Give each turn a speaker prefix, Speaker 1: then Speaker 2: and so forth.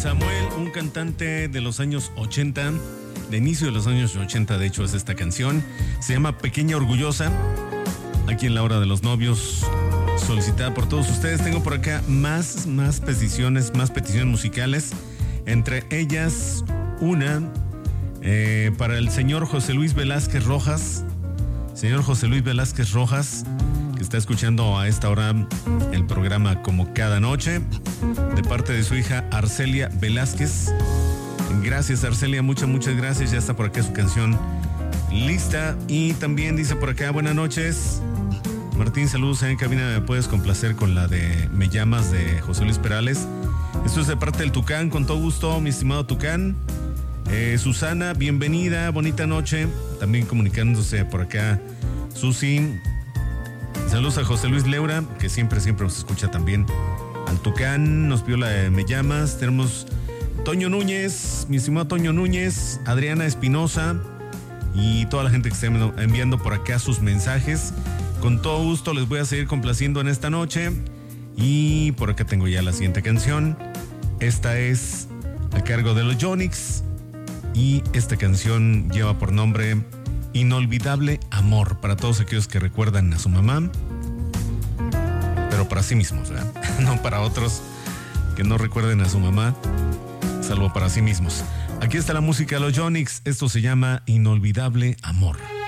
Speaker 1: Samuel, un cantante de los años 80, de inicio de los años 80, de hecho es esta canción. Se llama Pequeña Orgullosa, aquí en La Hora de los Novios, solicitada por todos ustedes. Tengo por acá más peticiones musicales, entre ellas una para el señor José Luis Velázquez Rojas. Señor José Luis Velázquez Rojas, que está escuchando a esta hora el programa como cada noche, de parte de su hija Arcelia Velázquez. Gracias, Arcelia, muchas gracias. Ya está por acá su canción lista. Y también dice por acá: buenas noches, Martín, saludos en cabina. ¿Me puedes complacer con la de Me Llamas de José Luis Perales? Esto es de parte del Tucán, con todo gusto, mi estimado Tucán. Susana, bienvenida, bonita noche. También comunicándose por acá Susi. Saludos a José Luis Leura, que siempre nos escucha también. Al Tucán, nos vio la de Me Llamas. Tenemos Toño Núñez, mi estimado Toño Núñez, Adriana Espinosa y toda la gente que está enviando por acá sus mensajes. Con todo gusto les voy a seguir complaciendo en esta noche. Y por acá tengo ya la siguiente canción. Esta es a cargo de los Yonix. Y esta canción lleva por nombre Inolvidable Amor, para todos aquellos que recuerdan a su mamá, pero para sí mismos, ¿verdad? No para otros que no recuerden a su mamá, salvo para sí mismos. Aquí está la música de los Yonix. Esto se llama Inolvidable Amor.